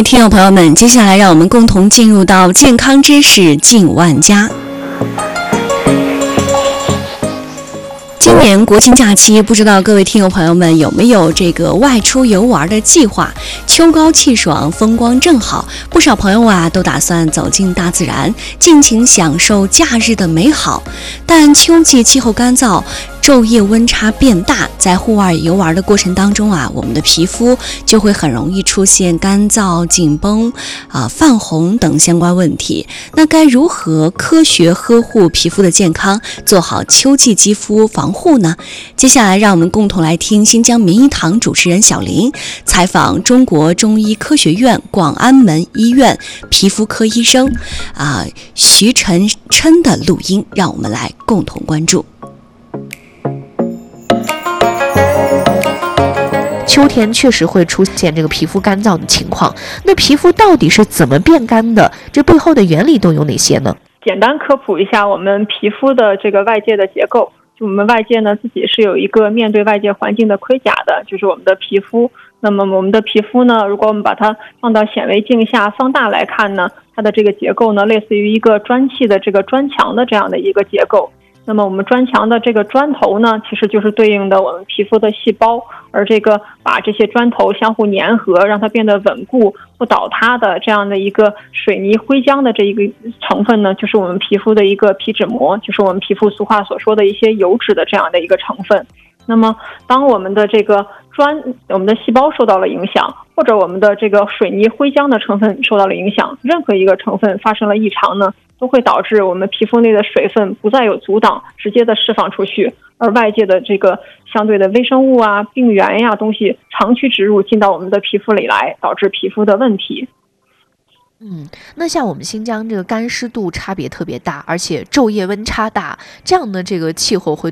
位听友朋友们，接下来让我们共同进入到健康知识进万家。今年国庆假期，不知道各位听友朋友们有没有这个外出游玩的计划？秋高气爽，风光正好，不少朋友啊都打算走进大自然，尽情享受假日的美好。但秋季气候干燥，昼夜温差变大，在户外游玩的过程当中啊，我们的皮肤就会很容易出现干燥、紧绷、泛红等相关问题。那该如何科学呵护皮肤的健康，做好秋季肌肤防护呢？接下来让我们共同来听新疆民医堂主持人小林采访中国中医科学院广安门医院皮肤科医生徐晨琛的录音，让我们来共同关注。 秋天确实会出现这个皮肤干燥的情况，那皮肤到底是怎么变干的？这背后的原理都有哪些呢？ 简单科普一下我们皮肤的这个外界的结构。就我们外界呢自己是有一个面对外界环境的盔甲的，就是我们的皮肤。那么我们的皮肤呢，如果我们把它放到显微镜下放大来看呢，它的这个结构呢类似于一个砖砌的这个砖墙的这样的一个结构。那么我们砖墙的这个砖头呢，其实就是对应的我们皮肤的细胞，而这个把这些砖头相互粘合，让它变得稳固不倒塌的这样的一个水泥灰浆的这一个成分呢，就是我们皮肤的一个皮脂膜，就是我们皮肤俗话所说的一些油脂的这样的一个成分。那么当我们的这个我们的细胞受到了影响，或者我们的这个水泥灰浆的成分受到了影响，任何一个成分发生了异常呢，都会导致我们皮肤内的水分不再有阻挡，直接的释放出去，而外界的这个相对的微生物啊、病原呀东西长驱直入进到我们的皮肤里来，导致皮肤的问题。 那像我们新疆这个干湿度差别特别大，而且昼夜温差大，这样的这个气候会